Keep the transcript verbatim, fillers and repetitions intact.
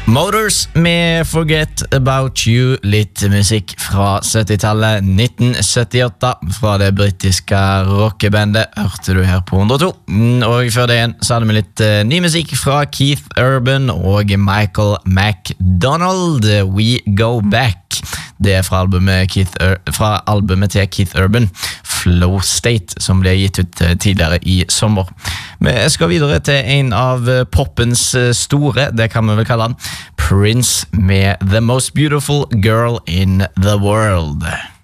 Motors med Forget About You, litt musikk fra syttitallet, nitten syttiåtte, fra det britiske rockebandet, hørte du her på hundre og to. Og før det igjen så hadde vi litt uh, ny musikk fra Keith Urban og Michael McDonald, We Go Back. Det er fra albumet, Keith Ur- fra albumet til Keith Urban, Flow State, som ble gitt ut uh, tidligere i sommer. Vi skal videre til en av uh, poppens uh, store, det kan vi vel kalle han, Prince med The Most Beautiful Girl in the World.